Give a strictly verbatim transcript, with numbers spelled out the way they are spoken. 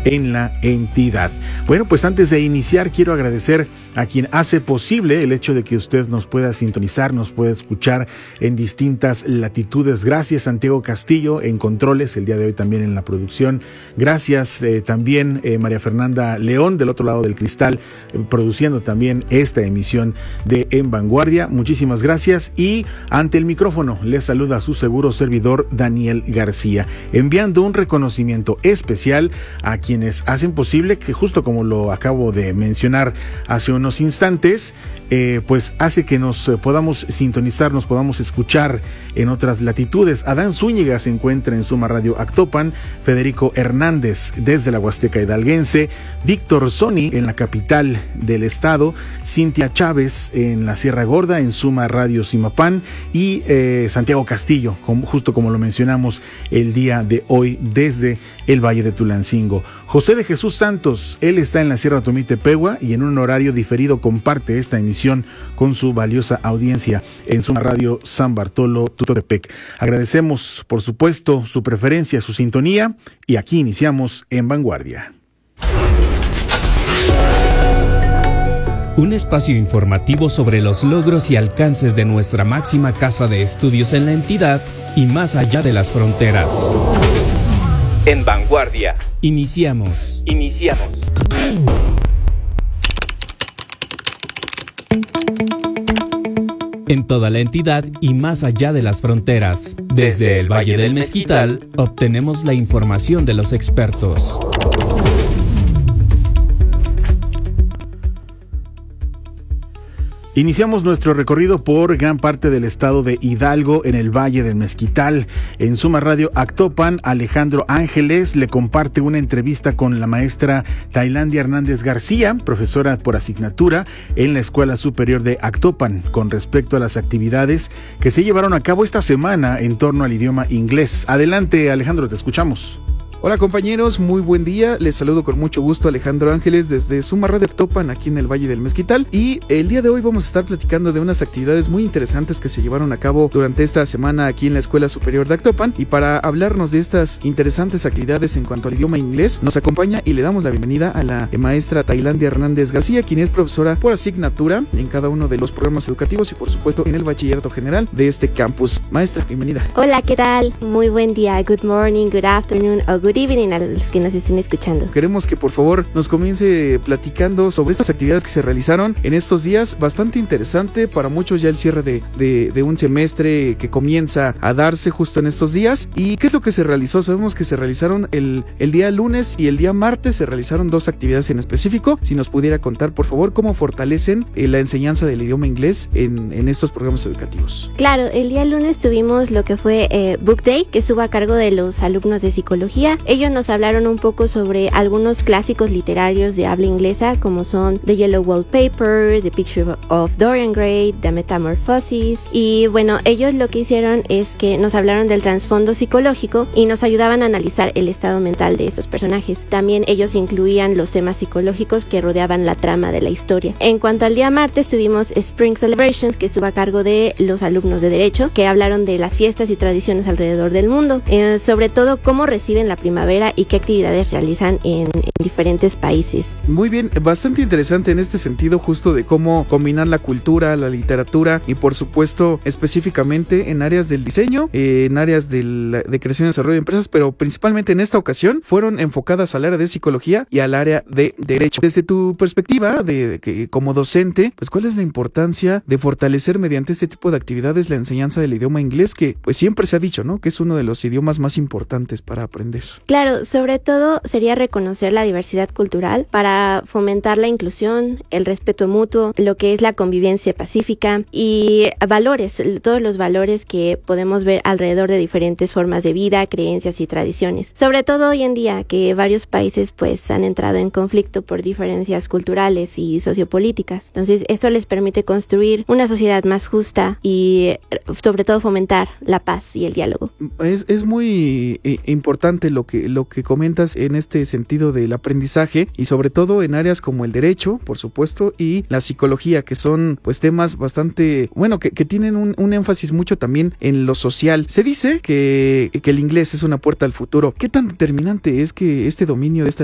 en la entidad. Bueno, pues antes de iniciar quiero agradecer a quien hace posible el hecho de que usted nos pueda sintonizar, nos pueda escuchar en distintas latitudes. Gracias, Santiago Castillo en controles, el día de hoy también en la producción. Gracias eh, también eh, María Fernanda León del otro lado del cristal, eh, produciendo también esta emisión de En Vanguardia. Muchísimas gracias, y ante el micrófono les saluda su seguro servidor Daniel García, enviando un reconocimiento especial a quienes hacen posible que, justo como lo acabo de mencionar hace unos instantes, eh, pues hace que nos eh, podamos sintonizar, nos podamos escuchar en otras latitudes. Adán Zúñiga se encuentra en Suma Radio Actopan, Federico Hernández desde la Huasteca Hidalguense, Víctor Soni en la capital del estado, Cintia Chávez en la Sierra Gorda en Suma Radio Zimapán, y eh, Santiago Castillo, como, justo como lo mencionamos el día de hoy desde el Valle de Tulancingo. José de Jesús Santos, él está en la Sierra Tomite-Pegua y en un horario diferido comparte esta emisión con su valiosa audiencia en Suma Radio San Bartolo Tutotepec. Agradecemos, por supuesto, su preferencia, su sintonía, y aquí iniciamos En Vanguardia. Un espacio informativo sobre los logros y alcances de nuestra máxima casa de estudios en la entidad y más allá de las fronteras. En Vanguardia. Iniciamos. Iniciamos. En toda la entidad y más allá de las fronteras. Desde el Valle del Mezquital, obtenemos la información de los expertos. Iniciamos nuestro recorrido por gran parte del estado de Hidalgo en el Valle del Mezquital. En Suma Radio Actopan, Alejandro Ángeles le comparte una entrevista con la maestra Tailandia Hernández García, profesora por asignatura en la Escuela Superior de Actopan, con respecto a las actividades que se llevaron a cabo esta semana en torno al idioma inglés. Adelante, Alejandro, te escuchamos. Hola compañeros, muy buen día, les saludo con mucho gusto Alejandro Ángeles desde Suma Radio Actopan aquí en el Valle del Mezquital, y el día de hoy vamos a estar platicando de unas actividades muy interesantes que se llevaron a cabo durante esta semana aquí en la Escuela Superior de Actopan, y para hablarnos de estas interesantes actividades en cuanto al idioma inglés nos acompaña y le damos la bienvenida a la maestra Tailandia Hernández García, quien es profesora por asignatura en cada uno de los programas educativos y por supuesto en el bachillerato general de este campus. Maestra, bienvenida. Hola, ¿qué tal? Muy buen día, good morning, good afternoon o good evening a los que nos estén escuchando. Queremos que por favor nos comience platicando sobre estas actividades que se realizaron en estos días. Bastante interesante, para muchos ya el cierre de, de, de un semestre que comienza a darse justo en estos días. ¿Y qué es lo que se realizó? Sabemos que se realizaron el, el día lunes y el día martes se realizaron dos actividades en específico. Si nos pudiera contar por favor cómo fortalecen eh, la enseñanza del idioma inglés en, en estos programas educativos. Claro, el día lunes tuvimos lo que fue eh, Book Day, que estuvo a cargo de los alumnos de psicología. Ellos nos hablaron un poco sobre algunos clásicos literarios de habla inglesa, como son The Yellow Wallpaper, The Picture of Dorian Gray, The Metamorphosis, y bueno, ellos lo que hicieron es que nos hablaron del trasfondo psicológico y nos ayudaban a analizar el estado mental de estos personajes. También ellos incluían los temas psicológicos que rodeaban la trama de la historia. En cuanto al día martes tuvimos Spring Celebrations, que estuvo a cargo de los alumnos de Derecho, que hablaron de las fiestas y tradiciones alrededor del mundo, eh, sobre todo cómo reciben la primavera y qué actividades realizan en, en diferentes países. Muy bien, bastante interesante en este sentido, justo de cómo combinar la cultura, la literatura y por supuesto específicamente en áreas del diseño, eh, en áreas del, de creación y desarrollo de empresas, pero principalmente en esta ocasión fueron enfocadas al área de psicología y al área de derecho. Desde tu perspectiva de, de que como docente, pues ¿cuál es la importancia de fortalecer mediante este tipo de actividades la enseñanza del idioma inglés, que pues siempre se ha dicho, ¿no?, que es uno de los idiomas más importantes para aprender? Claro, sobre todo sería reconocer la diversidad cultural para fomentar la inclusión, el respeto mutuo, lo que es la convivencia pacífica y valores, todos los valores que podemos ver alrededor de diferentes formas de vida, creencias y tradiciones. Sobre todo hoy en día que varios países pues han entrado en conflicto por diferencias culturales y sociopolíticas. Entonces esto les permite construir una sociedad más justa y sobre todo fomentar la paz y el diálogo. Es, es muy eh, importante lo que, lo que comentas en este sentido del aprendizaje y sobre todo en áreas como el derecho, por supuesto, y la psicología, que son pues temas bastante, bueno, que, que tienen un, un énfasis mucho también en lo social. Se dice que, que el inglés es una puerta al futuro. ¿Qué tan determinante es que este dominio de esta